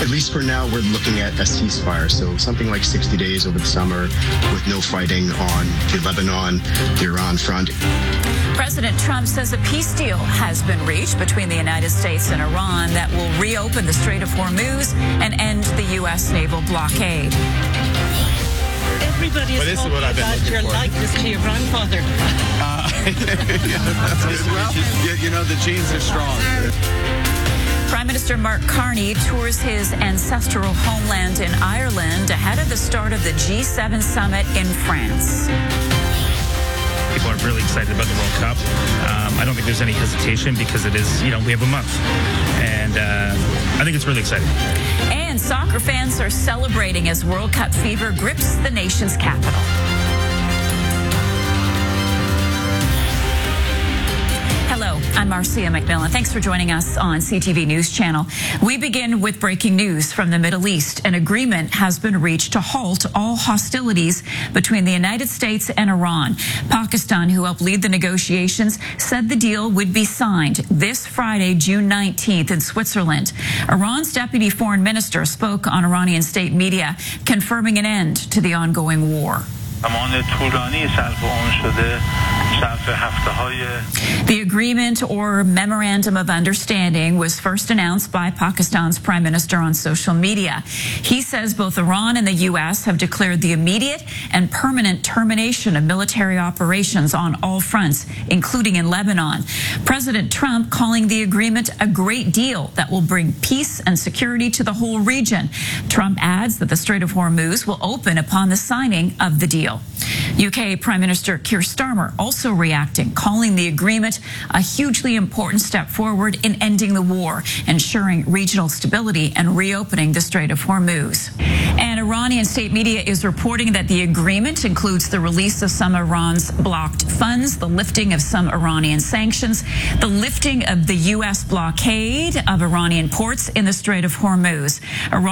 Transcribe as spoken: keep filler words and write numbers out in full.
at least for now, we're looking at a ceasefire. So something like sixty days over the summer with no fighting on the Lebanon, the Iran front. President Trump says a peace deal has been reached between the United States and Iran that will reopen the Strait of Hormuz and end the U S naval blockade. Everybody is, well, this is what I've been about your for. likeness to your grandfather. Uh, well, you, you know, the genes are strong. Prime Minister Mark Carney tours his ancestral homeland in Ireland ahead of the start of the G seven summit in France. People are really excited about the World Cup. Um, I don't think there's any hesitation because it is, you know, we have a month. And uh, I think it's really exciting. And soccer fans are celebrating as World Cup fever grips the nation's capital. Hello, I'm Marcia McMillan. Thanks for joining us on C T V News Channel. We begin with breaking news from the Middle East. An agreement has been reached to halt all hostilities between the United States and Iran. Pakistan, who helped lead the negotiations, said the deal would be signed this Friday, June nineteenth, in Switzerland. Iran's deputy foreign minister spoke on Iranian state media, confirming an end to the ongoing war. The agreement or memorandum of understanding was first announced by Pakistan's prime minister on social media. He says both Iran and the U S have declared the immediate and permanent termination of military operations on all fronts, including in Lebanon. President Trump calling the agreement a great deal that will bring peace and security to the whole region. Trump adds that the Strait of Hormuz will open upon the signing of the deal. U K Prime Minister Keir Starmer also reacting, calling the agreement a hugely important step forward in ending the war, ensuring regional stability and reopening the Strait of Hormuz. And Iranian state media is reporting that the agreement includes the release of some Iran's blocked funds, the lifting of some Iranian sanctions, the lifting of the U S blockade of Iranian ports in the Strait of Hormuz. Iran